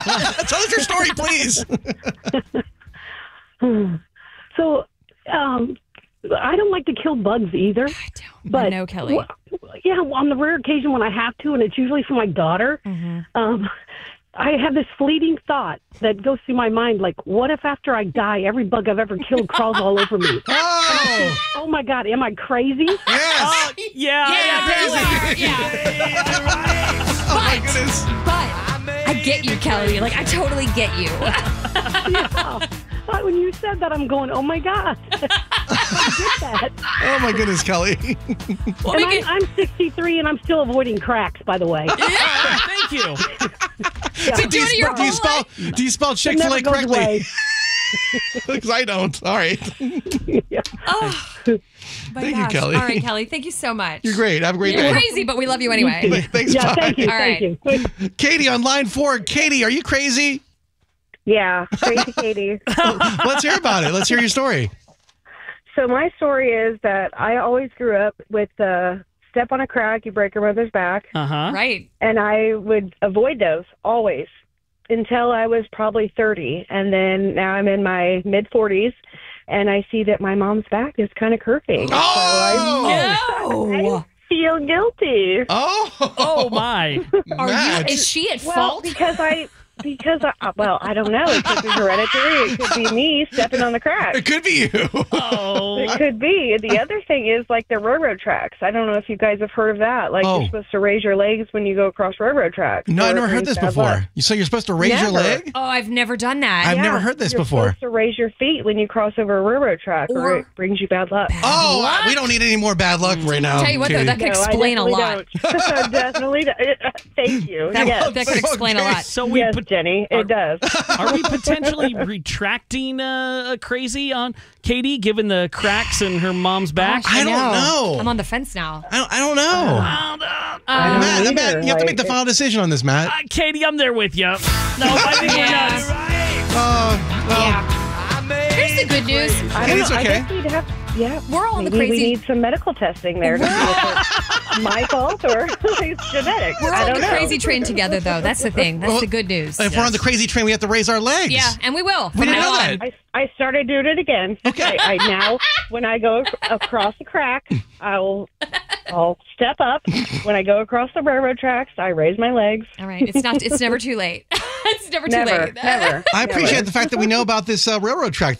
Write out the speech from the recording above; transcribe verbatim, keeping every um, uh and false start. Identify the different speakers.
Speaker 1: Tell us your story, please.
Speaker 2: So, um, I don't like to kill bugs either.
Speaker 3: I don't.
Speaker 2: But
Speaker 3: I know, Kelly.
Speaker 2: w- yeah, on the rare occasion when I have to, and it's usually for my daughter,
Speaker 3: Mm-hmm.
Speaker 2: um, I have this fleeting thought that goes through my mind, like, what if after I die, every bug I've ever killed crawls all over me?
Speaker 1: Oh,
Speaker 2: Oh, my God, am I crazy?
Speaker 1: yes.
Speaker 4: Oh, yeah.
Speaker 3: Yeah,
Speaker 4: yeah,
Speaker 3: you are. Yeah.
Speaker 1: Oh, my
Speaker 3: But,
Speaker 1: goodness.
Speaker 3: but I get you, Kelly. Like, I totally get you.
Speaker 2: Yeah. But when you said that, I'm going, oh, my God. I get that.
Speaker 1: Oh, my goodness, Kelly.
Speaker 4: Well,
Speaker 2: And
Speaker 4: make
Speaker 2: I'm,
Speaker 4: it-
Speaker 2: I'm sixty-three, and I'm still avoiding cracks, by the way.
Speaker 4: Ah, thank you.
Speaker 2: Yeah.
Speaker 1: do, you
Speaker 3: it your
Speaker 1: spell, do you
Speaker 3: whole
Speaker 1: spell do you spell
Speaker 2: It
Speaker 1: Chick-fil-A
Speaker 2: never goes
Speaker 1: correctly?
Speaker 2: away.
Speaker 1: Because I don't. All right.
Speaker 2: Yeah.
Speaker 3: Oh, my
Speaker 1: Thank you,
Speaker 3: gosh.
Speaker 1: Kelly.
Speaker 3: All right, Kelly. Thank you so much.
Speaker 1: You're great. Have a great
Speaker 3: You're
Speaker 1: day.
Speaker 3: crazy, but we love you anyway.
Speaker 1: Thanks,
Speaker 2: Yeah,
Speaker 1: bye.
Speaker 2: thank you,
Speaker 3: All
Speaker 2: thank
Speaker 3: right.
Speaker 2: you.
Speaker 1: Katie on line four. Katie, are you crazy?
Speaker 5: Yeah, crazy Katie.
Speaker 1: Let's hear about it. Let's hear your story.
Speaker 5: So my story is that I always grew up with uh, step on a crack, you break your mother's back,
Speaker 4: Uh huh.
Speaker 3: Right.
Speaker 5: and I would avoid those always until I was probably thirty. And then now I'm in my mid forties, and I see that my mom's back is kind of curving.
Speaker 1: Oh!
Speaker 3: No.
Speaker 5: I feel guilty.
Speaker 1: Oh!
Speaker 4: Oh, my.
Speaker 3: Are you?
Speaker 1: Matt.
Speaker 3: Is she at
Speaker 5: Well,
Speaker 3: fault?
Speaker 5: because I, because I, well, I don't know. It could be hereditary. It could be me stepping on the crack.
Speaker 1: It could be you.
Speaker 4: Oh.
Speaker 5: It could be. The other thing is like the railroad tracks. I don't know if you guys have heard of that. Like
Speaker 1: Oh.
Speaker 5: you're supposed to raise your legs when you go across railroad tracks.
Speaker 1: No,
Speaker 5: or
Speaker 1: I've
Speaker 5: it
Speaker 1: never heard
Speaker 5: brings
Speaker 1: this
Speaker 5: bad
Speaker 1: before.
Speaker 5: luck.
Speaker 1: You So you're supposed to raise your
Speaker 5: Never.
Speaker 1: leg?
Speaker 3: Oh, I've never done that.
Speaker 1: I've
Speaker 5: Yeah,
Speaker 1: never heard this
Speaker 5: you're
Speaker 1: before.
Speaker 5: supposed to raise your feet when you cross over a railroad track, or,
Speaker 3: Or-
Speaker 5: it brings you bad luck.
Speaker 1: Oh,
Speaker 3: What?
Speaker 1: we don't need any more bad luck right now.
Speaker 3: Tell you what, though,
Speaker 1: Katie.
Speaker 3: that could
Speaker 5: No, I
Speaker 3: explain a
Speaker 5: definitely
Speaker 3: lot.
Speaker 5: Don't. definitely. Don't. Thank you.
Speaker 3: That,
Speaker 5: yes,
Speaker 3: that could explain a
Speaker 1: Okay.
Speaker 3: lot.
Speaker 4: So we
Speaker 5: yes,
Speaker 4: put,
Speaker 5: Jenny, it does.
Speaker 4: are we potentially retracting uh, crazy on Katie, given the cracks in her mom's back?
Speaker 3: Gosh,
Speaker 1: I don't know.
Speaker 3: I'm on the fence now.
Speaker 1: I don't, I don't know.
Speaker 4: Oh, no.
Speaker 5: I don't
Speaker 1: Matt,
Speaker 5: either.
Speaker 1: Matt, you have to make the
Speaker 5: Like,
Speaker 1: final decision on this, Matt.
Speaker 4: Uh, Katie, I'm there with you. No, I think
Speaker 3: Yeah.
Speaker 4: we're not.
Speaker 1: Oh, well,
Speaker 3: Yeah. Here's the good news.
Speaker 5: I don't
Speaker 1: Katie's
Speaker 5: know. I
Speaker 1: okay.
Speaker 5: guess we'd have. Yeah,
Speaker 3: We're all in the
Speaker 5: maybe
Speaker 3: crazy.
Speaker 5: we need some medical testing there to see if it's my fault or it's genetic.
Speaker 3: We're
Speaker 5: I
Speaker 3: all
Speaker 5: don't
Speaker 3: on the
Speaker 5: know.
Speaker 3: crazy train together, though. That's the thing. That's
Speaker 1: Well,
Speaker 3: the good news.
Speaker 1: if we're on the crazy train, we have to raise our legs.
Speaker 3: Yeah, and we will.
Speaker 1: We
Speaker 3: from
Speaker 1: didn't
Speaker 3: now
Speaker 1: know
Speaker 3: on.
Speaker 1: that.
Speaker 5: I, I started doing it again.
Speaker 1: Okay.
Speaker 5: I, I now, when I go ac- across the crack, I'll I'll step up. When I go across the railroad tracks, I raise my legs.
Speaker 3: All right. It's not. It's never too late. It's never too
Speaker 5: Never,
Speaker 3: late.
Speaker 5: never.
Speaker 1: I
Speaker 5: never.
Speaker 1: appreciate the fact that we know about this uh, railroad track